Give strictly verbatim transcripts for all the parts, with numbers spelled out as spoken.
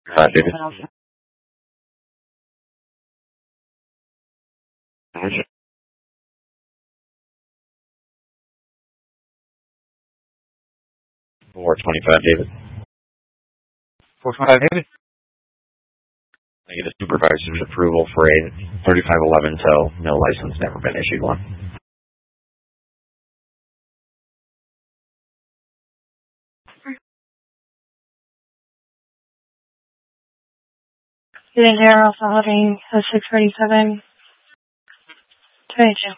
Uh, David. four twenty-five, David. four twenty-five, David. I get a supervisor's approval for a thirty-five eleven tow. No license, never been issued one. Getting there, also holding a six forty-seven twenty-two.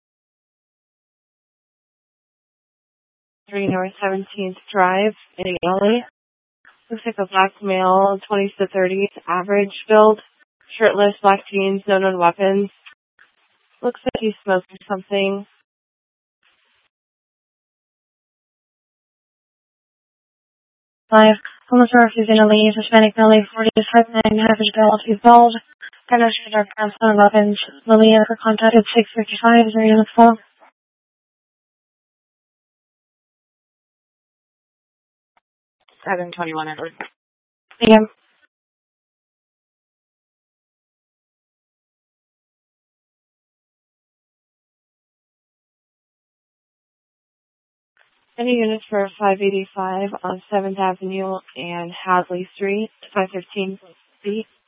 three North seventeenth Drive in Alley. Looks like a black male, twenties to thirties, average build, shirtless, black jeans, no known weapons. Looks like he's smoking something. Five. I'm not sure if he's gonna leave. Hispanic male, late forties, five nine, average build, he's bald. Kind of dark brown, no weapons. Lily for contact at six fifty-five. Is there any on the phone? seven twenty-one, Edward. A M. Any units for five eighty-five on seventh Avenue and Hadley Street, five fifteen feet?